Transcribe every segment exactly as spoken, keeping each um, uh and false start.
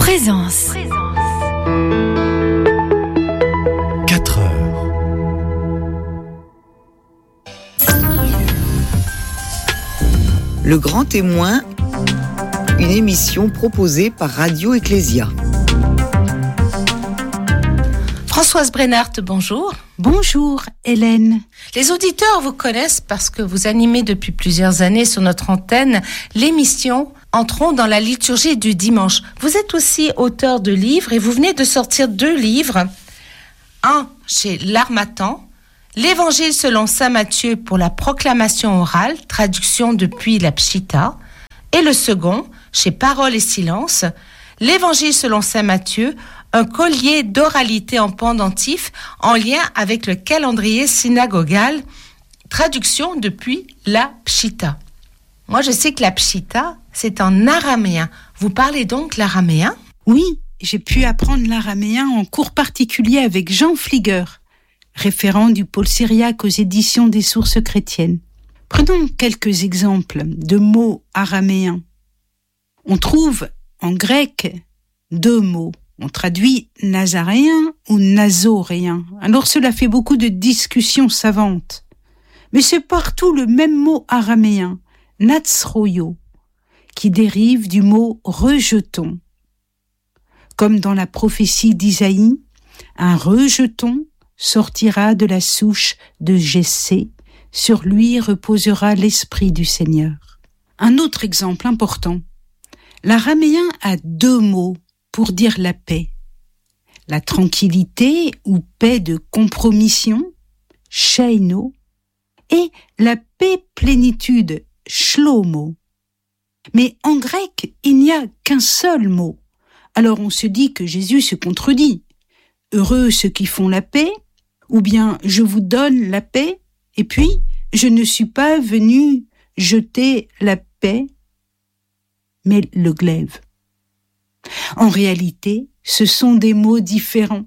Présence. quatre heures. Le Grand Témoin, une émission proposée par Radio Ecclésia. Françoise Brennart, bonjour. Bonjour Hélène. Les auditeurs vous connaissent parce que vous animez depuis plusieurs années sur notre antenne l'émission Entrons dans la liturgie du dimanche. Vous êtes aussi auteur de livres et vous venez de sortir deux livres. Un chez l'Harmattan, L'Évangile selon saint Matthieu pour la proclamation orale, traduction depuis la Pshita. Et le second, chez Parole et Silence, L'Évangile selon saint Matthieu, un collier d'oralité en pendentif en lien avec le calendrier synagogal, traduction depuis la Pshita. Moi, je sais que la Pshita, c'est en araméen. Vous parlez donc l'araméen ? Oui, j'ai pu apprendre l'araméen en cours particulier avec Jean Flieger, référent du pôle syriaque aux éditions des sources chrétiennes. Prenons quelques exemples de mots araméens. On trouve en grec deux mots. On traduit nazaréen ou nazoréen. Alors cela fait beaucoup de discussions savantes. Mais c'est partout le même mot araméen, natsroyo, qui dérive du mot rejeton. Comme dans la prophétie d'Isaïe, un rejeton sortira de la souche de Jessé, sur lui reposera l'esprit du Seigneur. Un autre exemple important. L'araméen a deux mots pour dire la paix. La tranquillité ou paix de compromission, sheino, et la paix plénitude, shlomo. Mais en grec, il n'y a qu'un seul mot. Alors on se dit que Jésus se contredit. Heureux ceux qui font la paix, ou bien je vous donne la paix, et puis je ne suis pas venu jeter la paix, mais le glaive. En réalité, ce sont des mots différents.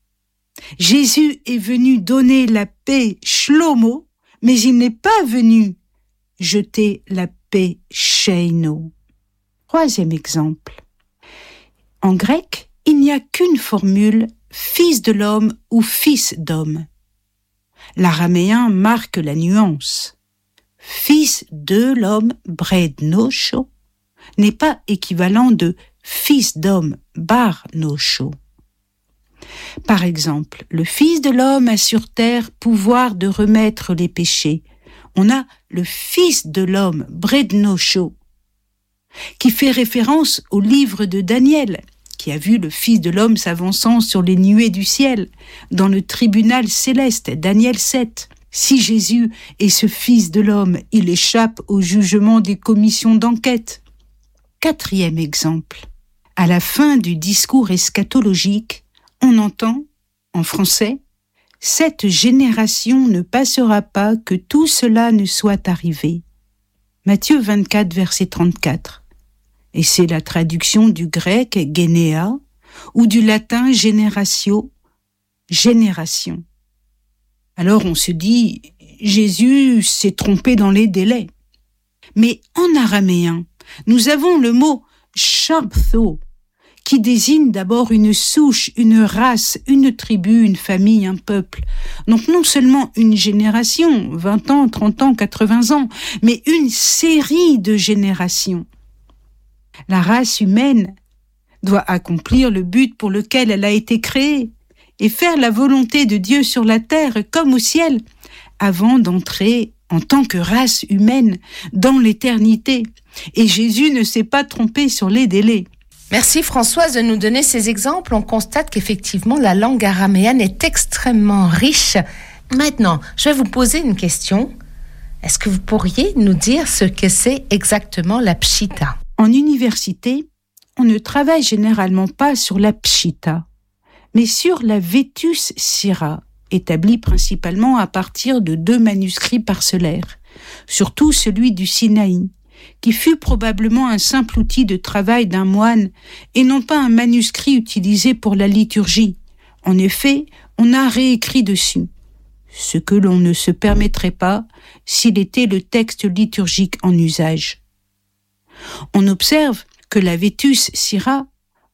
Jésus est venu donner la paix shlomo, mais il n'est pas venu jeter la paix sheino. Troisième exemple. En grec, il n'y a qu'une formule fils de l'homme ou fils d'homme. L'araméen marque la nuance. Fils de l'homme, brednosho, n'est pas équivalent de fils d'homme, bar nosho. Par exemple, le Fils de l'homme a sur terre pouvoir de remettre les péchés. On a le Fils de l'homme, brednosho, qui fait référence au livre de Daniel, qui a vu le Fils de l'homme s'avançant sur les nuées du ciel, dans le tribunal céleste, Daniel sept. Si Jésus est ce Fils de l'homme, il échappe au jugement des commissions d'enquête. Quatrième exemple. À la fin du discours eschatologique, on entend, en français, « Cette génération ne passera pas que tout cela ne soit arrivé ». Matthieu vingt-quatre, verset trente-quatre. Et c'est la traduction du grec « généa » ou du latin « génératio », génération. Alors on se dit, Jésus s'est trompé dans les délais. Mais en araméen, nous avons le mot « shabtho » qui désigne d'abord une souche, une race, une tribu, une famille, un peuple. Donc non seulement une génération, vingt ans, trente ans, quatre-vingts ans, mais une série de générations. La race humaine doit accomplir le but pour lequel elle a été créée et faire la volonté de Dieu sur la terre comme au ciel, avant d'entrer en tant que race humaine dans l'éternité. Et Jésus ne s'est pas trompé sur les délais. Merci Françoise de nous donner ces exemples. On constate qu'effectivement la langue araméenne est extrêmement riche. Maintenant, je vais vous poser une question. Est-ce que vous pourriez nous dire ce que c'est exactement la Pshita ? En université, on ne travaille généralement pas sur la Pshita, mais sur la Vetus Syra, établie principalement à partir de deux manuscrits parcellaires, surtout celui du Sinaï, qui fut probablement un simple outil de travail d'un moine et non pas un manuscrit utilisé pour la liturgie. En effet, on a réécrit dessus, ce que l'on ne se permettrait pas s'il était le texte liturgique en usage. On observe que la Vetus Syra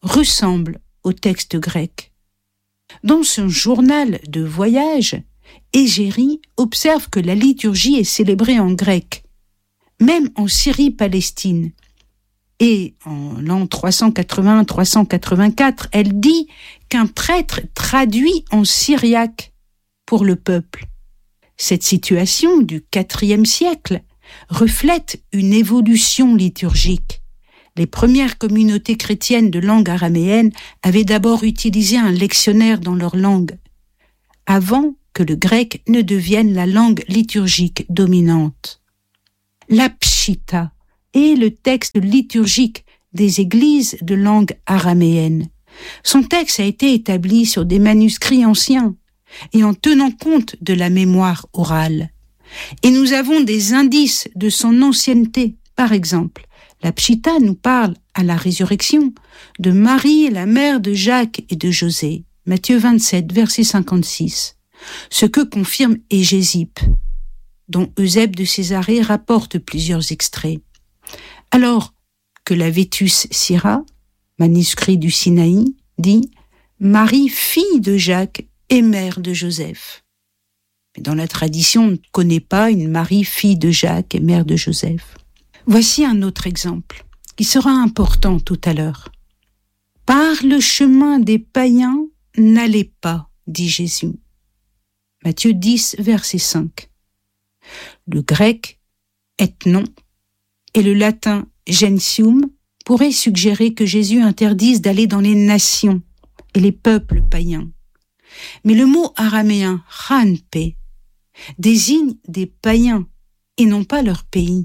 ressemble au texte grec. Dans son journal de voyage, Égérie observe que la liturgie est célébrée en grec, même en Syrie-Palestine. Et en l'an trois cent quatre-vingts trois cent quatre-vingt-quatre, elle dit qu'un prêtre traduit en syriaque pour le peuple. Cette situation du quatrième siècle reflète une évolution liturgique. Les premières communautés chrétiennes de langue araméenne avaient d'abord utilisé un lectionnaire dans leur langue, avant que le grec ne devienne la langue liturgique dominante. La Pshita est le texte liturgique des églises de langue araméenne. Son texte a été établi sur des manuscrits anciens et en tenant compte de la mémoire orale. Et nous avons des indices de son ancienneté. Par exemple, la Pshita nous parle, à la résurrection, de Marie, la mère de Jacques et de José. Matthieu vingt-sept, verset cinquante-six. Ce que confirme Hégésippe, dont Eusèbe de Césarée rapporte plusieurs extraits. Alors que la Vétus Syra, manuscrit du Sinaï, dit « Marie, fille de Jacques et mère de Joseph ». Mais dans la tradition, on ne connaît pas une Marie, fille de Jacques et mère de Joseph. Voici un autre exemple, qui sera important tout à l'heure. « Par le chemin des païens, n'allez pas, dit Jésus. » Matthieu dix, verset cinq. Le grec « ethnon » et le latin « gentium » pourraient suggérer que Jésus interdise d'aller dans les nations et les peuples païens. Mais le mot araméen « chanpe » désigne des païens et non pas leur pays.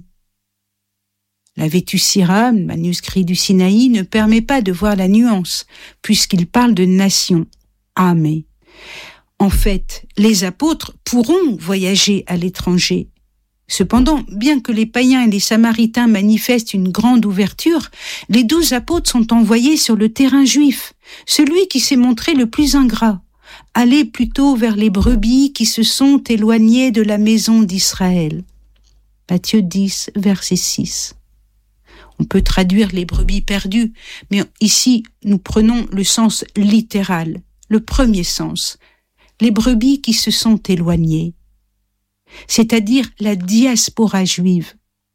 La Vétus Syra, manuscrit du Sinaï, ne permet pas de voir la nuance, puisqu'il parle de nation, amé. En fait, les apôtres pourront voyager à l'étranger. Cependant, bien que les païens et les samaritains manifestent une grande ouverture, les douze apôtres sont envoyés sur le terrain juif, celui qui s'est montré le plus ingrat. Aller plutôt vers les brebis qui se sont éloignées de la maison d'Israël. Matthieu dix, verset six. On peut traduire les brebis perdues, mais ici, nous prenons le sens littéral, le premier sens. Les brebis qui se sont éloignées, c'est-à-dire la diaspora juive.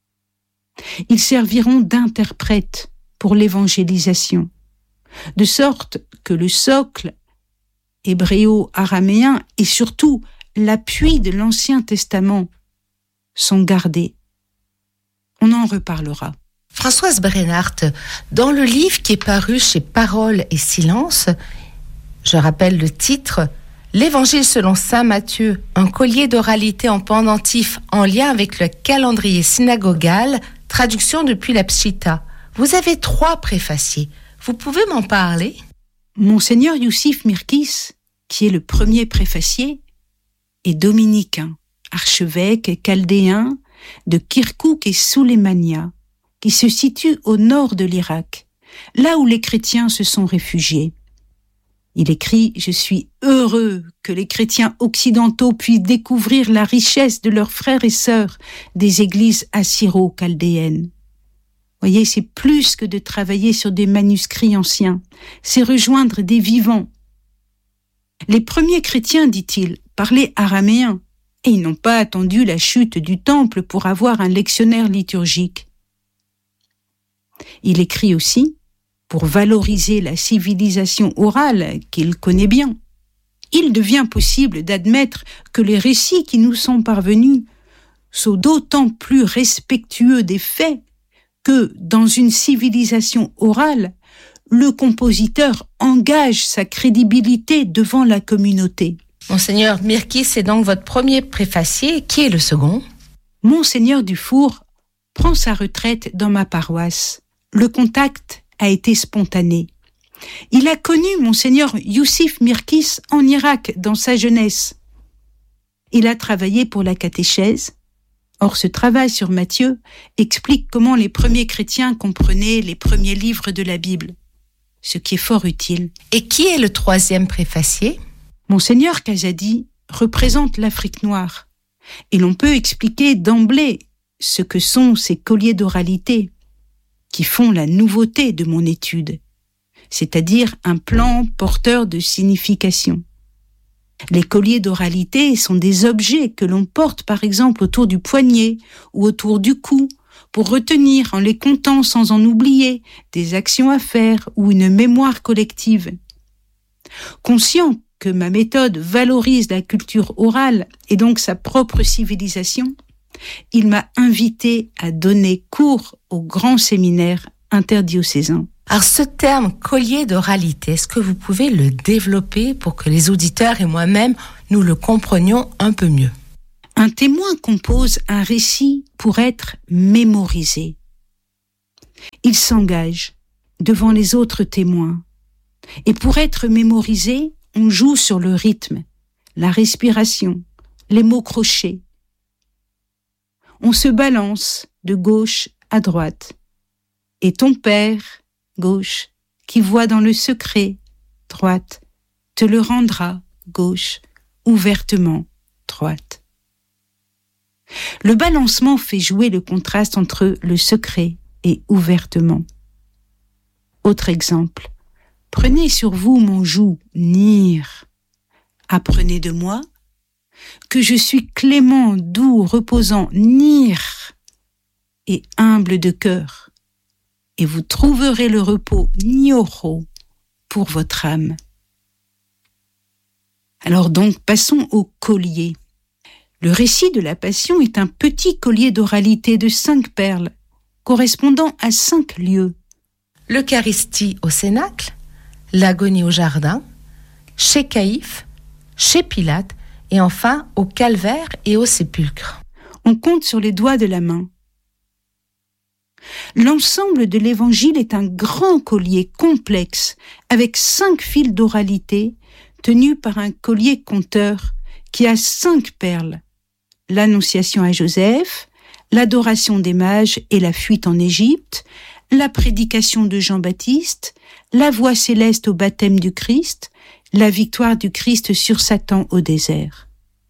Ils serviront d'interprètes pour l'évangélisation, de sorte que le socle hébréo-araméen et surtout l'appui de l'Ancien Testament sont gardés. On en reparlera. Françoise Brenhardt, dans le livre qui est paru chez Paroles et Silence, je rappelle le titre « L'Évangile selon saint Matthieu, un collier d'oralité en pendentif en lien avec le calendrier synagogal, traduction depuis la Pshita ». Vous avez trois préfaciers. Vous pouvez m'en parler ? Monseigneur Youssif Mirkis, qui est le premier préfacier, est dominicain, archevêque chaldéen de Kirkouk et Souleymania, qui se situe au nord de l'Irak, là où les chrétiens se sont réfugiés. Il écrit « Je suis heureux que les chrétiens occidentaux puissent découvrir la richesse de leurs frères et sœurs des églises assyro-chaldéennes. » Voyez, c'est plus que de travailler sur des manuscrits anciens, c'est rejoindre des vivants. Les premiers chrétiens, dit-il, parlaient araméen, et ils n'ont pas attendu la chute du temple pour avoir un lectionnaire liturgique. Il écrit aussi, pour valoriser la civilisation orale qu'il connaît bien, il devient possible d'admettre que les récits qui nous sont parvenus sont d'autant plus respectueux des faits que, dans une civilisation orale, le compositeur engage sa crédibilité devant la communauté. Monseigneur Mirkis, c'est donc votre premier préfacier. Qui est le second ? Monseigneur Dufour prend sa retraite dans ma paroisse. Le contact a été spontané. Il a connu Monseigneur Youssif Mirkis en Irak dans sa jeunesse. Il a travaillé pour la catéchèse. Or, ce travail sur Matthieu explique comment les premiers chrétiens comprenaient les premiers livres de la Bible, ce qui est fort utile. Et qui est le troisième préfacier ? Monseigneur Kazadi représente l'Afrique noire, et l'on peut expliquer d'emblée ce que sont ces colliers d'oralité qui font la nouveauté de mon étude. c'est-à-dire un plan porteur de signification. Les colliers d'oralité sont des objets que l'on porte par exemple autour du poignet ou autour du cou pour retenir en les comptant sans en oublier des actions à faire ou une mémoire collective. Conscient que ma méthode valorise la culture orale et donc sa propre civilisation, il m'a invité à donner cours au grand séminaire interdiocésain. Alors ce terme collier d'oralité, est-ce que vous pouvez le développer pour que les auditeurs et moi-même nous le comprenions un peu mieux? Un témoin compose un récit pour être mémorisé. Il s'engage devant les autres témoins. Et pour être mémorisé, on joue sur le rythme, la respiration, les mots crochés. On se balance de gauche à droite. Et ton père, gauche, qui voit dans le secret, droite, te le rendra, gauche, ouvertement, droite. Le balancement fait jouer le contraste entre le secret et ouvertement. Autre exemple. Prenez sur vous mon joug, Nir. Apprenez de moi que je suis clément, doux, reposant, Nir, et humble de cœur. Et vous trouverez le repos, Nyoro, pour votre âme. Alors donc, passons au collier. Le récit de la Passion est un petit collier d'oralité de cinq perles, correspondant à cinq lieux. L'Eucharistie au Cénacle, l'agonie au jardin, chez Caïphe, chez Pilate, et enfin au calvaire et au sépulcre. On compte sur les doigts de la main. L'ensemble de l'évangile est un grand collier complexe avec cinq fils d'oralité tenus par un collier compteur qui a cinq perles. L'annonciation à Joseph, l'adoration des mages et la fuite en Égypte, la prédication de Jean-Baptiste, la voix céleste au baptême du Christ, la victoire du Christ sur Satan au désert.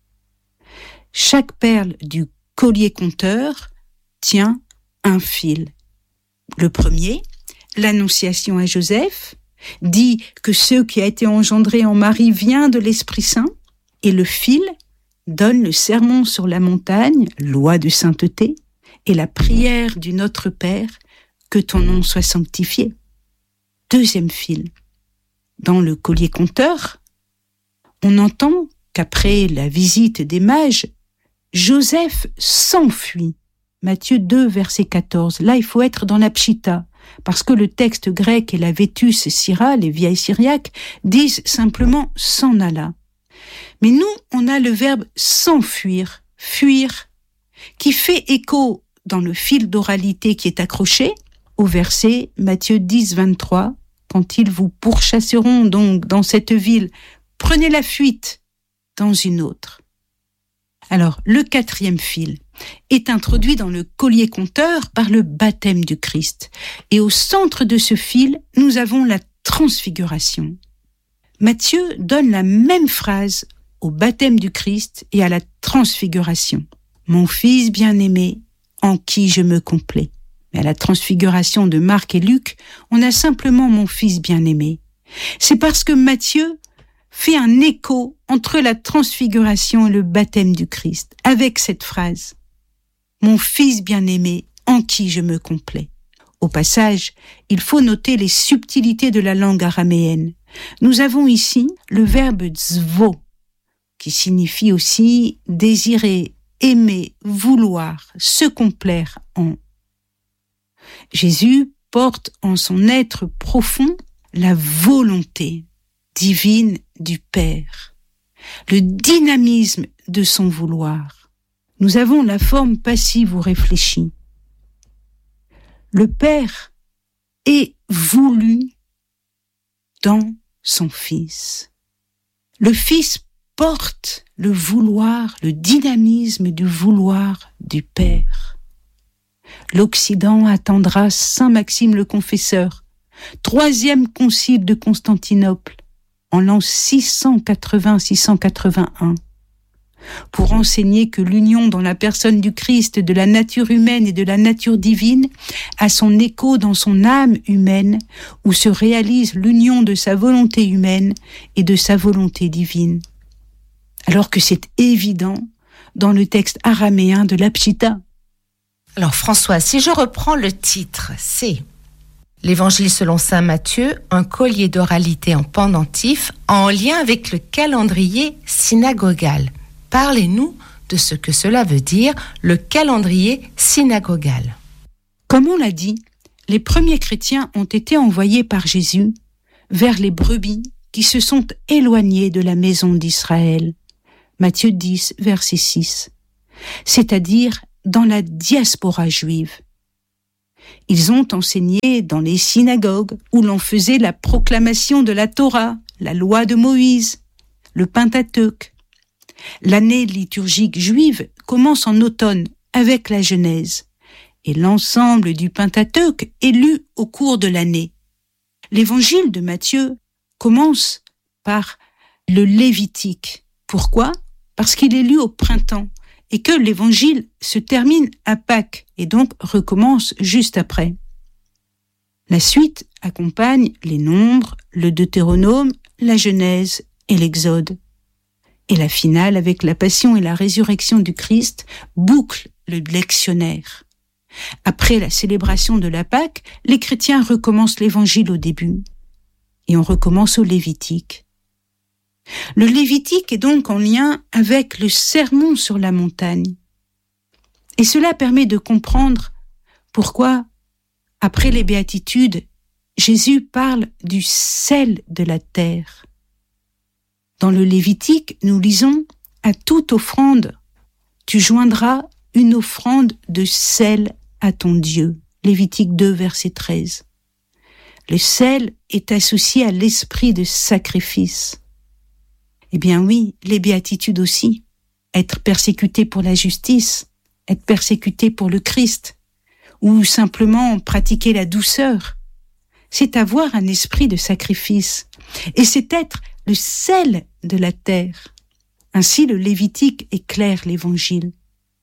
Chaque perle du collier compteur tient un fil. Le premier, l'annonciation à Joseph, dit que ce qui a été engendré en Marie vient de l'Esprit Saint, et le fil donne le sermon sur la montagne, loi de sainteté, et la prière du Notre Père, que ton nom soit sanctifié. Deuxième fil. Dans le collier compteur, on entend qu'après la visite des mages, Joseph s'enfuit. Matthieu deux, verset quatorze. Là, il faut être dans la pshita, parce que le texte grec et la Vétus Syra, les vieilles syriaques, disent simplement « s'en alla ». Mais nous, on a le verbe « s'enfuir », « fuir », qui fait écho dans le fil d'oralité qui est accroché au verset Matthieu dix, vingt-trois. Quand ils vous pourchasseront donc dans cette ville, prenez la fuite dans une autre. Alors, le quatrième fil est introduit dans le collier compteur par le baptême du Christ. Et au centre de ce fil, nous avons la transfiguration. Matthieu donne la même phrase au baptême du Christ et à la transfiguration. Mon fils bien-aimé, en qui je me complais. Mais à la transfiguration de Marc et Luc, on a simplement mon fils bien-aimé. C'est parce que Matthieu fait un écho entre la transfiguration et le baptême du Christ, avec cette phrase « Mon fils bien-aimé, en qui je me complais ». Au passage, il faut noter les subtilités de la langue araméenne. Nous avons ici le verbe « zvo », qui signifie aussi « désirer », aimer, vouloir, se complaire en. Jésus porte en son être profond la volonté divine du Père, le dynamisme de son vouloir. Nous avons la forme passive ou réfléchie. Le Père est voulu dans son Fils. Le Fils porte le vouloir, le dynamisme du vouloir du Père. L'Occident attendra Saint Maxime le Confesseur, troisième concile de Constantinople, en l'an six cent quatre-vingts six cent quatre-vingt-un. pour enseigner que l'union dans la personne du Christ de la nature humaine et de la nature divine a son écho dans son âme humaine, où se réalise l'union de sa volonté humaine et de sa volonté divine. Alors que c'est évident dans le texte araméen de la Pshita. Alors François, si je reprends le titre, c'est l'Évangile selon saint Matthieu, un collier d'oralité en pendentif en lien avec le calendrier synagogal. Parlez-nous de ce que cela veut dire, le calendrier synagogal. Comme on l'a dit, les premiers chrétiens ont été envoyés par Jésus vers les brebis qui se sont éloignées de la maison d'Israël. Matthieu dix, verset six. C'est-à-dire dans la diaspora juive. Ils ont enseigné dans les synagogues où l'on faisait la proclamation de la Torah, la loi de Moïse, le Pentateuque. L'année liturgique juive commence en automne avec la Genèse et l'ensemble du Pentateuque est lu au cours de l'année. L'évangile de Matthieu commence par le Lévitique. Pourquoi ? Parce qu'il est lu au printemps et que l'évangile se termine à Pâques et donc recommence juste après. La suite accompagne les Nombres, le Deutéronome, la Genèse et l'Exode. Et la finale, avec la passion et la résurrection du Christ, boucle le lectionnaire. Après la célébration de la Pâque, les chrétiens recommencent l'évangile au début. Et on recommence au Lévitique. Le Lévitique est donc en lien avec le sermon sur la montagne. Et cela permet de comprendre pourquoi, après les béatitudes, Jésus parle du sel de la terre. Dans le Lévitique, nous lisons « À toute offrande, tu joindras une offrande de sel à ton Dieu ». Lévitique deux, verset treize. Le sel est associé à l'esprit de sacrifice. Eh bien oui, les béatitudes aussi. Être persécuté pour la justice, être persécuté pour le Christ, ou simplement pratiquer la douceur. C'est avoir un esprit de sacrifice. Et c'est être le sel de la terre. Ainsi, le Lévitique éclaire l'Évangile.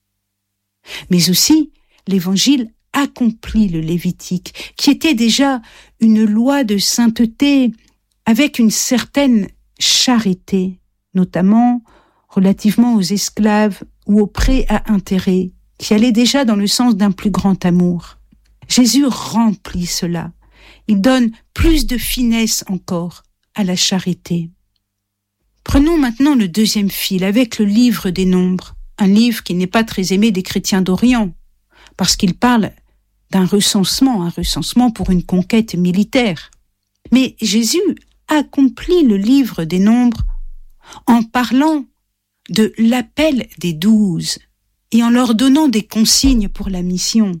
Mais aussi, l'Évangile accomplit le Lévitique, qui était déjà une loi de sainteté avec une certaine charité, notamment relativement aux esclaves ou aux prêts à intérêt, qui allait déjà dans le sens d'un plus grand amour. Jésus remplit cela. Il donne plus de finesse encore à la charité. Prenons maintenant le deuxième fil avec le livre des Nombres, un livre qui n'est pas très aimé des chrétiens d'Orient, parce qu'il parle d'un recensement, un recensement pour une conquête militaire. Mais Jésus accomplit le livre des Nombres en parlant de l'appel des douze et en leur donnant des consignes pour la mission.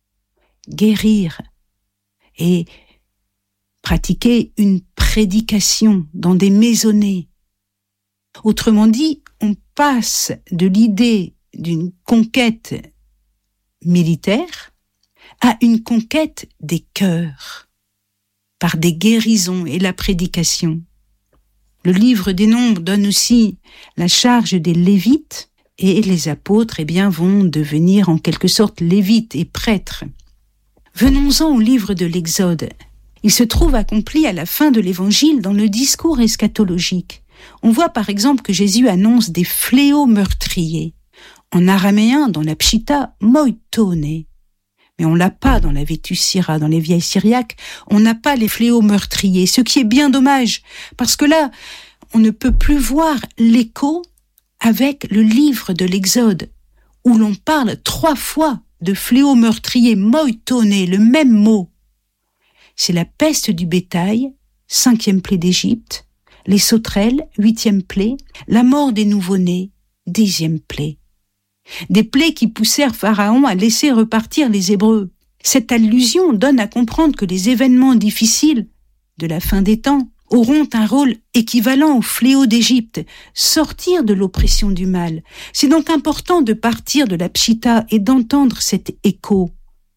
Guérir et pratiquer une prédication dans des maisonnées. Autrement dit, on passe de l'idée d'une conquête militaire à une conquête des cœurs, par des guérisons et la prédication. Le livre des Nombres donne aussi la charge des Lévites, et les apôtres eh bien, vont devenir en quelque sorte lévites et prêtres. Venons-en au livre de l'Exode. Il se trouve accompli à la fin de l'Évangile dans le discours eschatologique. On voit par exemple que Jésus annonce des fléaux meurtriers. En araméen, dans la Pshita, moitone. Mais on l'a pas dans la Vetus Syra, dans les vieilles syriaques, on n'a pas les fléaux meurtriers, ce qui est bien dommage, parce que là, on ne peut plus voir l'écho avec le livre de l'Exode, où l'on parle trois fois de fléaux meurtriers, moitone, le même mot. C'est la peste du bétail, cinquième plaie d'Égypte, les sauterelles, huitième plaie, la mort des nouveau-nés, dixième plaie. Des plaies qui poussèrent Pharaon à laisser repartir les Hébreux. Cette allusion donne à comprendre que les événements difficiles de la fin des temps auront un rôle équivalent au fléau d'Égypte, sortir de l'oppression du mal. C'est donc important de partir de la Pshita et d'entendre cet écho.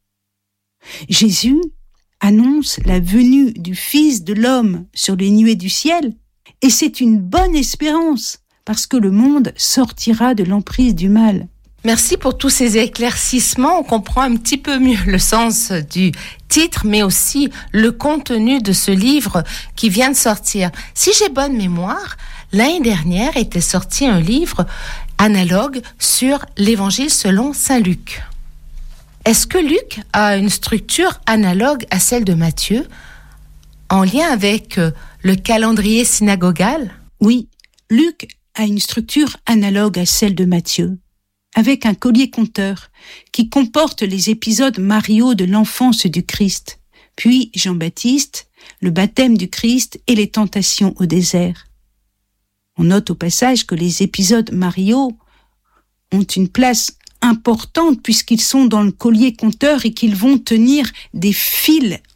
Jésus annonce la venue du Fils de l'homme sur les nuées du ciel, et c'est une bonne espérance, parce que le monde sortira de l'emprise du mal. Merci pour tous ces éclaircissements. On comprend un petit peu mieux le sens du titre, mais aussi le contenu de ce livre qui vient de sortir. Si j'ai bonne mémoire, l'année dernière était sorti un livre analogue sur l'Évangile selon saint Luc. Est-ce que Luc a une structure analogue à celle de Matthieu, en lien avec le calendrier synagogal? Oui, Luc a une structure analogue à celle de Matthieu, avec un collier compteur qui comporte les épisodes mariaux de l'enfance du Christ, puis Jean-Baptiste, le baptême du Christ et les tentations au désert. On note au passage que les épisodes mariaux ont une place importante puisqu'ils sont dans le collier compteur et qu'ils vont tenir des fils